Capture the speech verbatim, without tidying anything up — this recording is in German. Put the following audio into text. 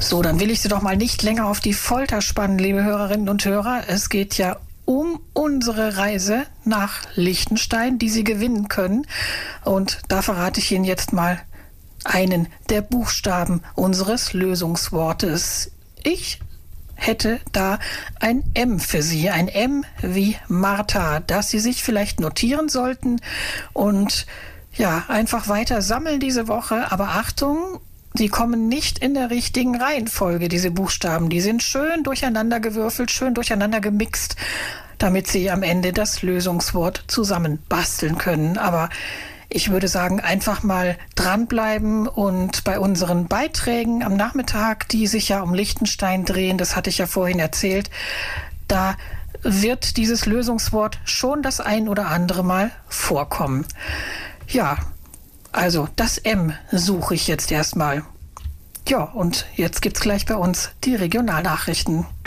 So, dann will ich Sie doch mal nicht länger auf die Folter spannen, liebe Hörerinnen und Hörer. Es geht ja um unsere Reise nach Liechtenstein, die Sie gewinnen können. Und da verrate ich Ihnen jetzt mal einen der Buchstaben unseres Lösungswortes. Ich hätte da ein M für Sie, ein M wie Martha, das Sie sich vielleicht notieren sollten und ja, einfach weiter sammeln diese Woche. Aber Achtung, sie kommen nicht in der richtigen Reihenfolge, diese Buchstaben. Die sind schön durcheinander gewürfelt, schön durcheinander gemixt, damit Sie am Ende das Lösungswort zusammen basteln können. Aber ich würde sagen, einfach mal dranbleiben und bei unseren Beiträgen am Nachmittag, die sich ja um Liechtenstein drehen, das hatte ich ja vorhin erzählt, da wird dieses Lösungswort schon das ein oder andere Mal vorkommen. Ja, also das M suche ich jetzt erstmal. Ja, und jetzt gibt's gleich bei uns die Regionalnachrichten.